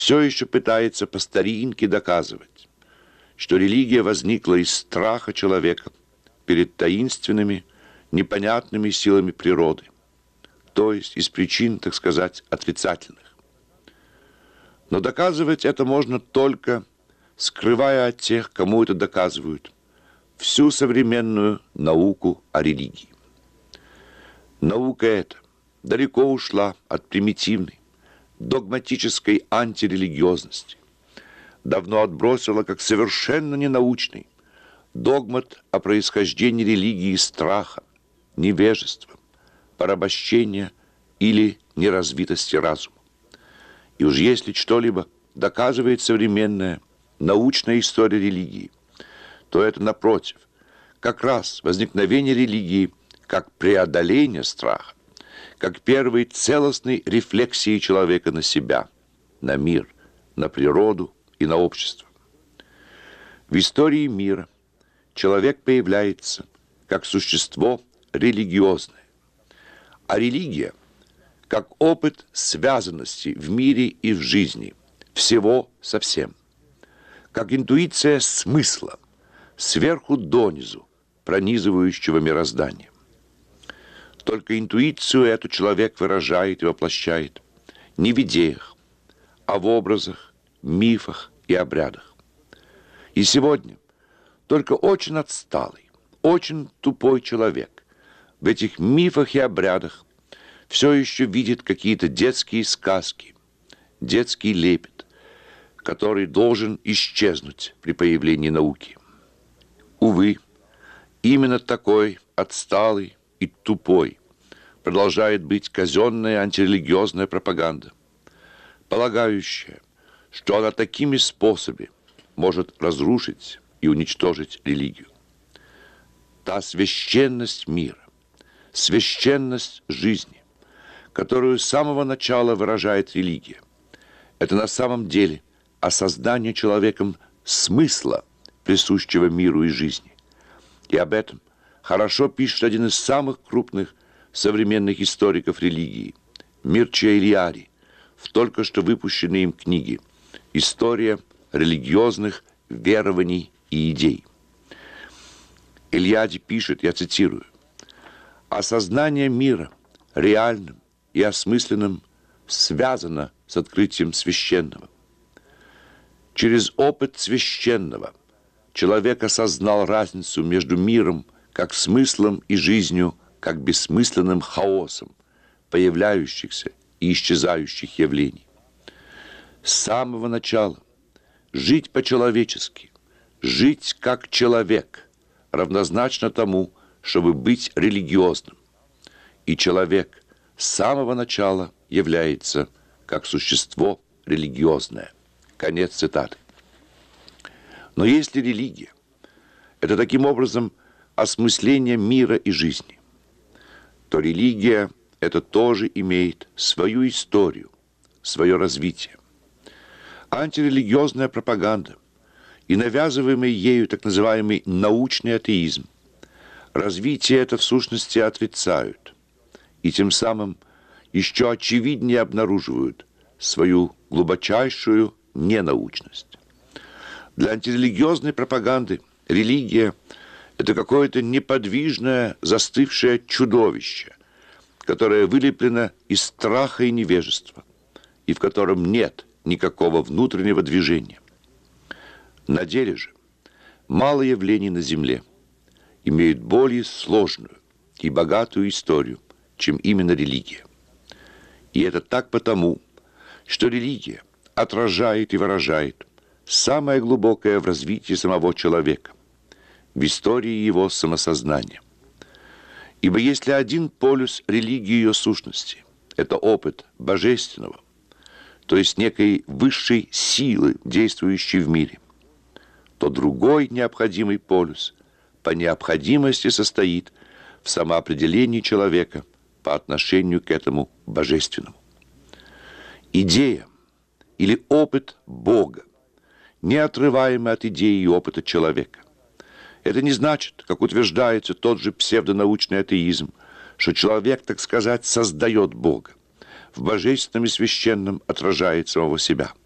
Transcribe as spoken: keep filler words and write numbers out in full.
все еще пытается по старинке доказывать, что религия возникла из страха человека перед таинственными, непонятными силами природы, то есть из причин, так сказать, отрицательных. Но доказывать это можно только, скрывая от тех, кому это доказывают, всю современную науку о религии. Наука эта далеко ушла от примитивной, догматической антирелигиозности, давно отбросила как совершенно ненаучный догмат о происхождении религии страха, невежества, порабощения или неразвитости разума. И уж если что-либо доказывает современная научная история религии, то это, напротив, как раз возникновение религии как преодоление страха, как первой целостной рефлексии человека на себя, на мир, на природу и на общество. В истории мира человек появляется как существо религиозное, а религия как опыт связанности в мире и в жизни, всего со всем, как интуиция смысла, сверху донизу, пронизывающего мироздание. Только интуицию эту человек выражает и воплощает не в идеях, а в образах, мифах и обрядах. И сегодня только очень отсталый, очень тупой человек в этих мифах и обрядах все еще видит какие-то детские сказки, детский лепет, который должен исчезнуть при появлении науки. Увы, именно такой отсталый и тупой продолжает быть казенная антирелигиозная пропаганда, полагающая, что она такими способами может разрушить и уничтожить религию. Та священность мира, священность жизни, которую с самого начала выражает религия, это на самом деле осознание человеком смысла, присущего миру и жизни. И об этом хорошо пишет один из самых крупных современных историков религии, Мирча Элиари, в только что выпущенной им книге «История религиозных верований и идей». Элиади пишет, я цитирую: «Осознание мира реальным и осмысленным связано с открытием священного. Через опыт священного человек осознал разницу между миром как смыслом и жизнью как бессмысленным хаосом появляющихся и исчезающих явлений. С самого начала жить по-человечески, жить как человек равнозначно тому, чтобы быть религиозным. И человек с самого начала является как существо религиозное». Конец цитаты. Но если религия – это таким образом осмысление мира и жизни, то религия это тоже имеет свою историю, свое развитие. Антирелигиозная пропаганда и навязываемый ею так называемый научный атеизм развитие это в сущности отрицают и тем самым еще очевиднее обнаруживают свою глубочайшую ненаучность. Для антирелигиозной пропаганды религия – это какое-то неподвижное, застывшее чудовище, которое вылеплено из страха и невежества, и в котором нет никакого внутреннего движения. На деле же мало явлений на земле имеют более сложную и богатую историю, чем именно религия. И это так потому, что религия отражает и выражает самое глубокое в развитии самого человека, в истории его самосознания. Ибо если один полюс религии ее сущности – это опыт божественного, то есть некой высшей силы, действующей в мире, то другой необходимый полюс по необходимости состоит в самоопределении человека по отношению к этому божественному. Идея или опыт Бога неотрываемы от идеи и опыта человека. Это не значит, как утверждается тот же псевдонаучный атеизм, что человек, так сказать, создает Бога, в божественном и священном отражает самого себя.